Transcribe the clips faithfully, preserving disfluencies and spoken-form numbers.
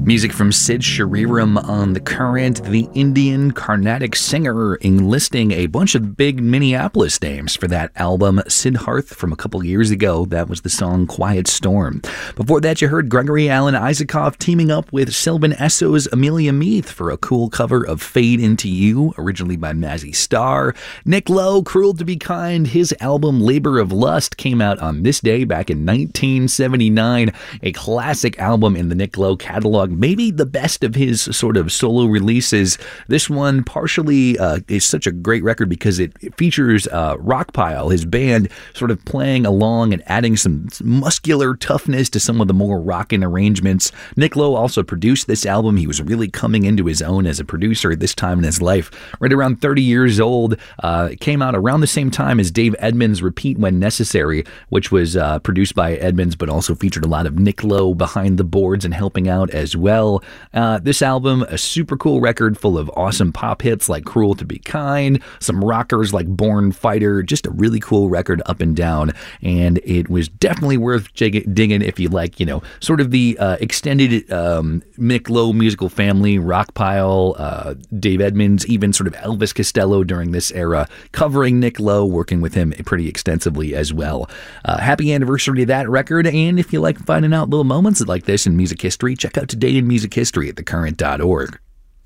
Music from Sid Shriram on The Current, the Indian Carnatic singer, enlisting a bunch of big Minneapolis names for that album, Siddharth, from a couple years ago. That was the song Quiet Storm. Before that, you heard Gregory Alan Isakov teaming up with Sylvan Esso's Amelia Meath for a cool cover of Fade Into You, originally by Mazzy Star. Nick Lowe, Cruel to Be Kind, his album Labor of Lust came out on this day back in nineteen seventy-nine, a classic album in the Nick Lowe catalog. Maybe the best of his sort of solo releases. This one partially uh, is such a great record because it, it features uh, Rockpile, his band, sort of playing along and adding some muscular toughness to some of the more rockin' arrangements. Nick Lowe also produced this album. He was really coming into his own as a producer at this time in his life. Right around thirty years old. Uh, it came out around the same time as Dave Edmunds' Repeat When Necessary, which was uh, produced by Edmunds but also featured a lot of Nick Lowe behind the boards and helping out as well. well. Uh, this album, a super cool record full of awesome pop hits like Cruel to Be Kind, some rockers like Born Fighter, just a really cool record up and down, and it was definitely worth jig- digging if you like, you know, sort of the uh, extended um, Nick Lowe musical family, Rockpile, uh, Dave Edmunds, even sort of Elvis Costello during this era, covering Nick Lowe, working with him pretty extensively as well. Uh, happy anniversary to that record, and if you like finding out little moments like this in music history, check out Today in Music History at the current dot org.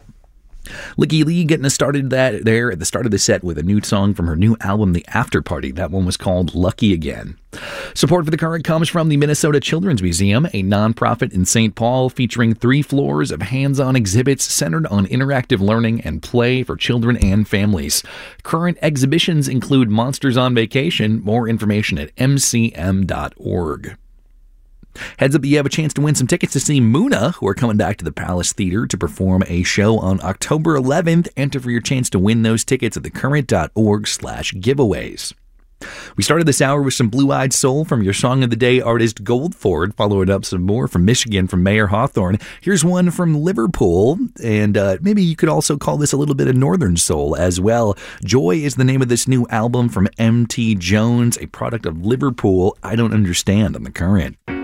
Licky Lee getting us started that there at the start of the set with a new song from her new album, The After Party. That one was called Lucky Again. Support for The Current comes from the Minnesota Children's Museum, a nonprofit in Saint Paul featuring three floors of hands-on exhibits centered on interactive learning and play for children and families. Current exhibitions include Monsters on Vacation. More information at m c m dot org. Heads up that you have a chance to win some tickets to see Muna, who are coming back to the Palace Theater to perform a show on October eleventh. Enter for your chance to win those tickets at the current dot org slash giveaways. We started this hour with some Blue-Eyed Soul from your Song of the Day artist Goldford, following up some more from Michigan from Mayer Hawthorne. Here's one from Liverpool, and uh, maybe you could also call this a little bit of Northern Soul as well. Joy is the name of this new album from M T Jones, a product of Liverpool. I Don't Understand on The Current.